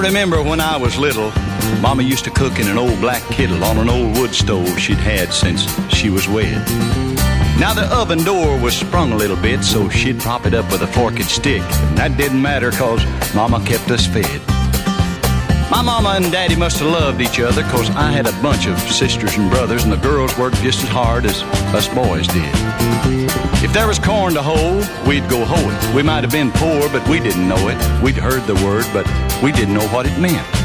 remember when I was little, Mama used to cook in an old black kettle on an old wood stove she'd had since she was wed. Now the oven door was sprung a little bit, so she'd prop it up with a forked stick. And that didn't matter, 'cause Mama kept us fed. My mama and daddy must have loved each other, 'cause I had a bunch of sisters and brothers, and the girls worked just as hard as us boys did. If there was corn to hoe, we'd go hoe it. We might have been poor, but we didn't know it. We'd heard the word, but we didn't know what it meant.